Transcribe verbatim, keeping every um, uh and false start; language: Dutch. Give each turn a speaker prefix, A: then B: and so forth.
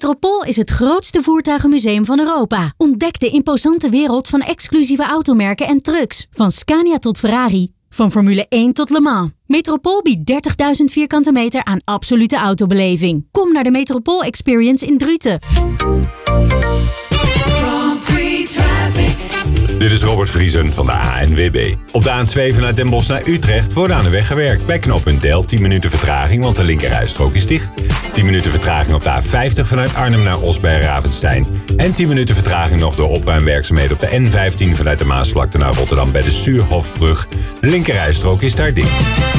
A: Metropool is het grootste voertuigenmuseum van Europa. Ontdek de imposante wereld van exclusieve automerken en trucks. Van Scania tot Ferrari. Van Formule één tot Le Mans. Metropool biedt dertigduizend vierkante meter aan absolute autobeleving. Kom naar de Metropool Experience in Druten.
B: Dit is Robert Vriesen van de A N W B. Op de A N twee vanuit Den Bosch naar Utrecht wordt aan de weg gewerkt. Bij knooppunt Del tien minuten vertraging, want de linkerrijstrook is dicht. tien minuten vertraging op de A vijftig vanuit Arnhem naar Os bij Ravenstein. En tien minuten vertraging nog door opruimwerkzaamheden op de N vijftien vanuit de Maasvlakte naar Rotterdam bij de Suurhofbrug. De linkerrijstrook is daar dicht.